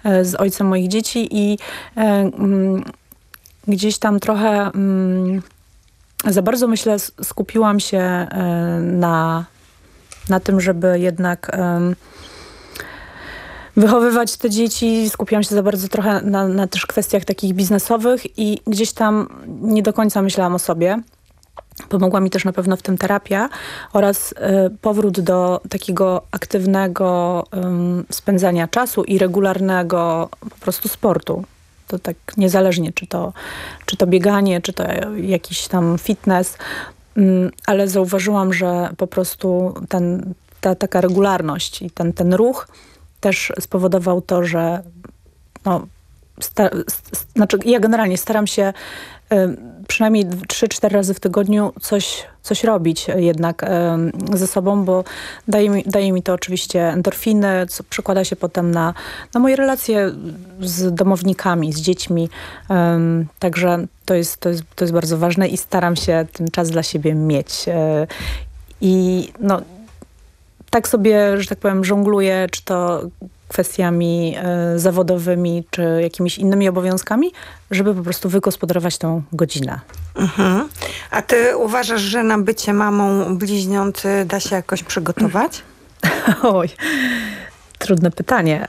z ojcem moich dzieci i gdzieś tam trochę za bardzo, myślę, skupiłam się na tym, żeby jednak wychowywać te dzieci. Skupiłam się za bardzo trochę na też kwestiach takich biznesowych i gdzieś tam nie do końca myślałam o sobie. Pomogła mi też na pewno w tym terapia oraz powrót do takiego aktywnego spędzania czasu i regularnego po prostu sportu. To tak niezależnie, czy to bieganie, czy to jakiś tam fitness, ale zauważyłam, że po prostu ta taka regularność i ten ruch też spowodował to, że znaczy ja generalnie staram się przynajmniej 3-4 razy w tygodniu coś robić jednak ze sobą, bo daje mi to oczywiście endorfiny, co przekłada się potem na moje relacje z domownikami, z dziećmi. Także to jest bardzo ważne i staram się ten czas dla siebie mieć. I tak sobie, że tak powiem, żongluję, czy to kwestiami zawodowymi, czy jakimiś innymi obowiązkami, żeby po prostu wygospodarować tą godzinę. Mhm. A ty uważasz, że na bycie mamą bliźniąt da się jakoś przygotować? Oj, trudne pytanie.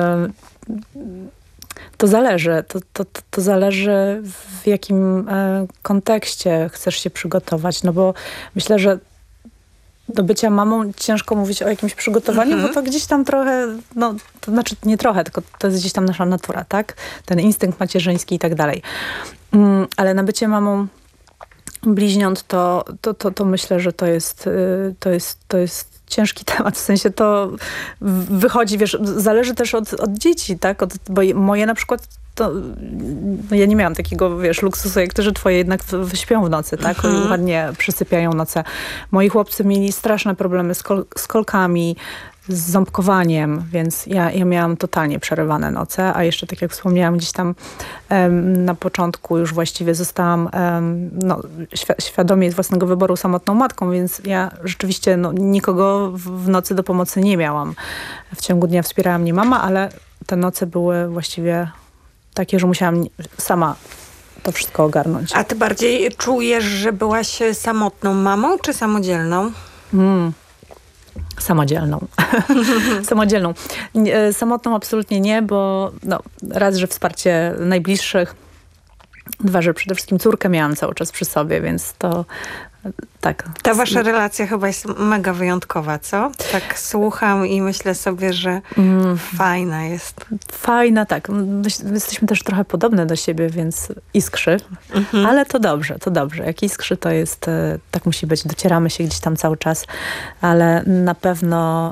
To zależy. To zależy, w jakim kontekście chcesz się przygotować. No bo myślę, że do bycia mamą ciężko mówić o jakimś przygotowaniu, bo to gdzieś tam trochę, to znaczy nie trochę, tylko to jest gdzieś tam nasza natura, tak? Ten instynkt macierzyński i tak dalej. Ale na bycie mamą bliźniąt to myślę, że to jest ciężki temat, w sensie to wychodzi, wiesz, zależy też od dzieci, tak? Bo moje na przykład ja nie miałam takiego, wiesz, luksusu, jak to, że twoje jednak śpią w nocy, tak? Ładnie przysypiają noce. Moi chłopcy mieli straszne problemy z kolkami, z ząbkowaniem, więc ja miałam totalnie przerywane noce, a jeszcze tak jak wspomniałam, gdzieś tam na początku już właściwie zostałam świadomie z własnego wyboru samotną matką, więc ja rzeczywiście nikogo w nocy do pomocy nie miałam. W ciągu dnia wspierała mnie mama, ale te noce były właściwie takie, że musiałam sama to wszystko ogarnąć. A ty bardziej czujesz, że byłaś samotną mamą, czy samodzielną? Samodzielną. Samodzielną. Samotną absolutnie nie, bo raz, że wsparcie najbliższych, dwa, że przede wszystkim córkę miałam cały czas przy sobie, więc to tak. Ta wasza relacja chyba jest mega wyjątkowa, co? Tak słucham i myślę sobie, że fajna jest. Fajna, tak. Jesteśmy też trochę podobne do siebie, więc iskrzy. Ale to dobrze. Jak iskrzy, to jest, tak musi być. Docieramy się gdzieś tam cały czas, ale na pewno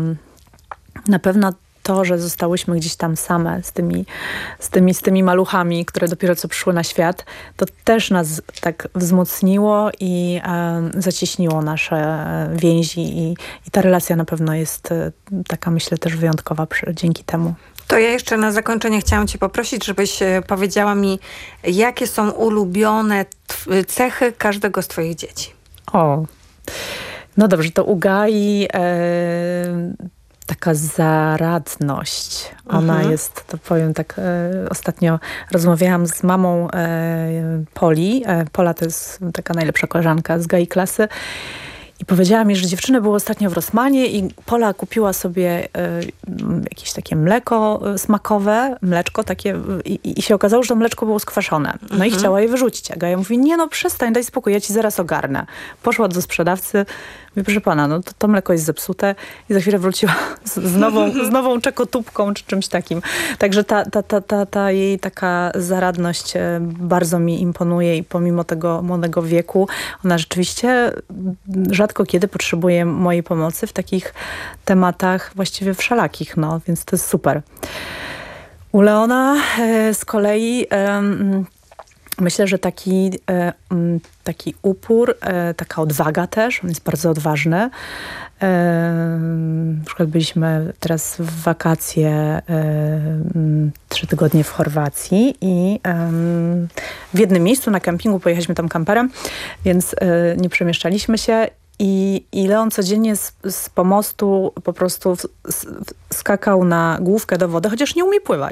to, że zostałyśmy gdzieś tam same z tymi maluchami, które dopiero co przyszły na świat, to też nas tak wzmocniło i zacieśniło nasze więzi i ta relacja na pewno jest taka, myślę, też wyjątkowa dzięki temu. To ja jeszcze na zakończenie chciałam cię poprosić, żebyś powiedziała mi, jakie są ulubione cechy każdego z twoich dzieci. No dobrze, to u Gai taka zaradność. Ona jest, to powiem tak, ostatnio rozmawiałam z mamą Poli. Pola to jest taka najlepsza koleżanka z Gai klasy. I powiedziała mi, że dziewczyny były ostatnio w Rossmanie i Pola kupiła sobie jakieś takie mleczko takie i się okazało, że to mleczko było skwaszone. No i chciała je wyrzucić. A Gaja mówi, nie przestań, daj spokój, ja ci zaraz ogarnę. Poszła do sprzedawcy, mówi, proszę pana, to mleko jest zepsute i za chwilę wróciła z nową czekotubką czy czymś takim. Także ta jej taka zaradność bardzo mi imponuje i pomimo tego młodego wieku, ona rzeczywiście rzadko kiedy potrzebuje mojej pomocy w takich tematach właściwie wszelakich, więc to jest super. U Leona z kolei myślę, że taki upór, taka odwaga też, on jest bardzo odważny. Na przykład byliśmy teraz w wakacje 3 tygodnie w Chorwacji i w jednym miejscu na kempingu pojechaliśmy tam kamperem, więc nie przemieszczaliśmy się. I Leon codziennie z pomostu po prostu skakał na główkę do wody, chociaż nie umie pływać.